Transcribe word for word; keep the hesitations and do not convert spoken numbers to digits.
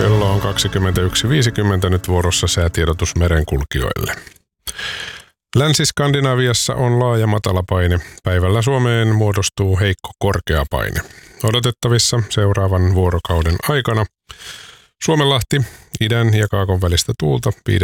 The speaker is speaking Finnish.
Kello on kaksikymmentäyksi viisikymmentä, nyt vuorossa säätiedotus merenkulkijoille. Länsi-Skandinaviassa on laaja matalapaine. Päivällä Suomeen muodostuu heikko korkeapaine. Odotettavissa seuraavan vuorokauden aikana Suomenlahti, idän ja kaakon välistä tuulta